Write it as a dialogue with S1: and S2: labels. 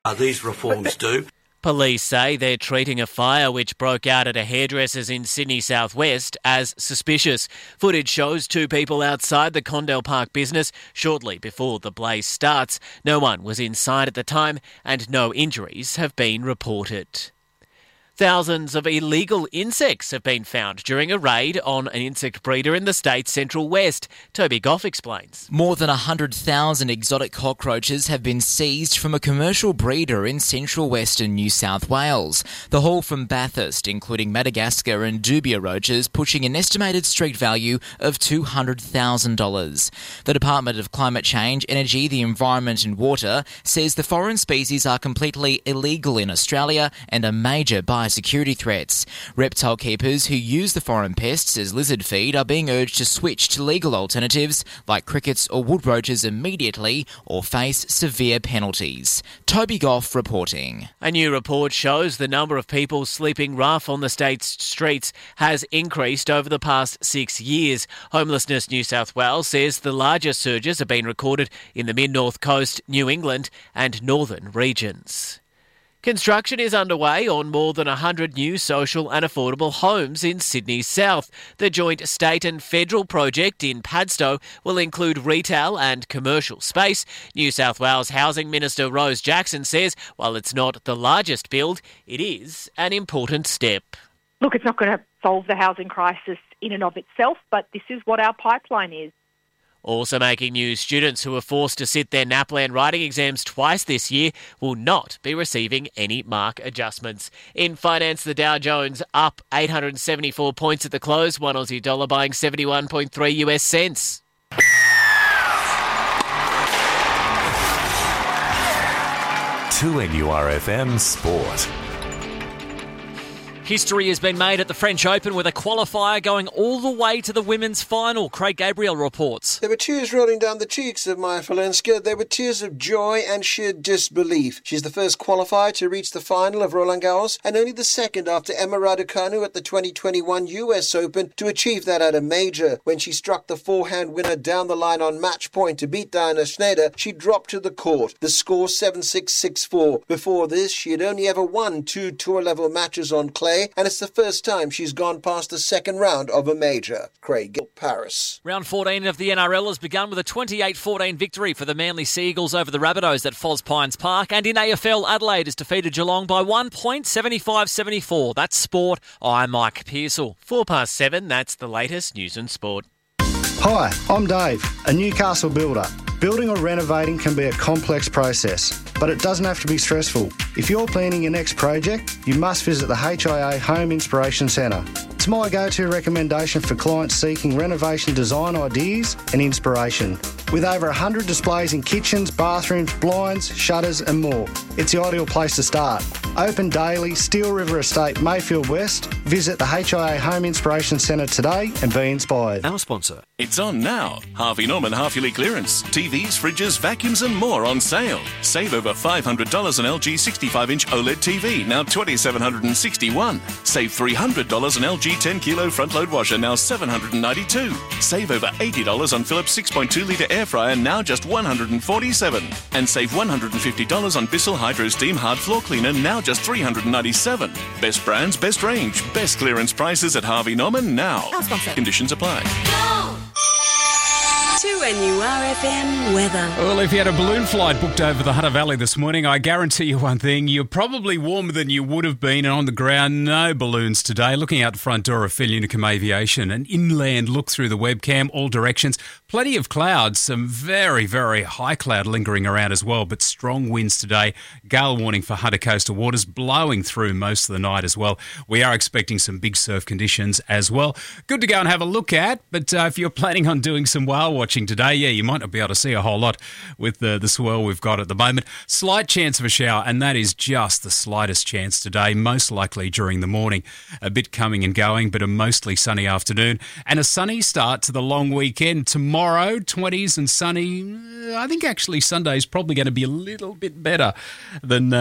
S1: These reforms do.
S2: Police say they're treating a fire which broke out at a hairdresser's in Sydney southwest as suspicious. Footage shows two people outside the Condell Park business shortly before the blaze starts. No one was inside at the time and no injuries have been reported. Thousands of illegal insects have been found during a raid on an insect breeder in the state's central west. Toby Goff explains.
S3: More than 100,000 exotic cockroaches have been seized from a commercial breeder in central western New South Wales. The haul from Bathurst, including Madagascar and dubia roaches, pushing an estimated street value of $200,000. The Department of Climate Change, Energy, the Environment and Water says the foreign species are completely illegal in Australia and a major biosecurity threats. Reptile keepers who use the foreign pests as lizard feed are being urged to switch to legal alternatives like crickets or wood roaches immediately or face severe penalties. Toby Goff reporting.
S2: A new report shows the number of people sleeping rough on the state's streets has increased over the past 6 years. Homelessness New South Wales says the largest surges have been recorded in the mid-north coast, New England and northern regions. Construction is underway on more than 100 new social and affordable homes in Sydney's south. The joint state and federal project in Padstow will include retail and commercial space. New South Wales Housing Minister Rose Jackson says while it's not the largest build, it is an important step.
S4: Look, it's not going to solve the housing crisis in and of itself, but this is what our pipeline is.
S2: Also making news, students who are forced to sit their NAPLAN writing exams twice this year will not be receiving any mark adjustments. In finance, the Dow Jones up 874 points at the close, one Aussie dollar buying 71.3 US cents.
S5: 2NURFM Sport.
S6: History has been made at the French Open with a qualifier going all the way to the women's final. Craig Gabriel reports.
S7: There were tears rolling down the cheeks of Maya Falenska. There were tears of joy and sheer disbelief. She's the first qualifier to reach the final of Roland Garros and only the second after Emma Raducanu at the 2021 US Open to achieve that at a major. When she struck the forehand winner down the line on match point to beat Diana Schneider, she dropped to the court. The score 7-6, 6-4. Before this, she had only ever won 2 tour-level matches on clay, and it's the first time she's gone past the second round of a major. Craig, Paris.
S6: Round 14 of the NRL has begun with a 28-14 victory for the Manly Seagulls over the Rabbitohs at Foz Pines Park, and in AFL, Adelaide has defeated Geelong by 1 point, 75-74. That's sport. I'm Mike Pearsall.
S2: 7:04, that's the latest news and sport.
S8: Hi, I'm Dave, a Newcastle builder. Building or renovating can be a complex process, but it doesn't have to be stressful. If you're planning your next project, you must visit the HIA Home Inspiration Centre. It's my go-to recommendation for clients seeking renovation design ideas and inspiration. With over 100 displays in kitchens, bathrooms, blinds, shutters and more, it's the ideal place to start. Open daily, Steel River Estate, Mayfield West. Visit the HIA Home Inspiration Centre today and be inspired.
S5: Our sponsor. It's on now. Harvey Norman half-yearly clearance. TVs, fridges, vacuums and more on sale. Save over $500 on LG 65-inch OLED TV, now $2,761. Save $300 on LG 10-kilo front-load washer, now $792. Save over $80 on Philips 6.2-litre air fryer, now just $147. And save $150 on Bissell Hydro Steam Hard Floor Cleaner, now just $397. Best brands, best range, best clearance prices at Harvey Norman now.
S9: Our sponsor.
S5: Conditions apply.
S9: 2NURFM weather.
S10: Well, if you had a balloon flight booked over the Hunter Valley this morning, I guarantee you one thing, you're probably warmer than you would have been, and on the ground, no balloons today. Looking out the front door of Phil Unicum Aviation, an inland look through the webcam, all directions. Plenty of clouds, some very, very high cloud lingering around as well, but strong winds today. Gale warning for Hunter coastal waters blowing through most of the night as well. We are expecting some big surf conditions as well. Good to go and have a look at, but if you're planning on doing some whale watching today, yeah, you might not be able to see a whole lot with the swell we've got at the moment. Slight chance of a shower, and that is just the slightest chance today, most likely during the morning. A bit coming and going, but a mostly sunny afternoon. And a sunny start to the long weekend. Tomorrow, 20s and sunny. I think actually Sunday's probably going to be a little bit better than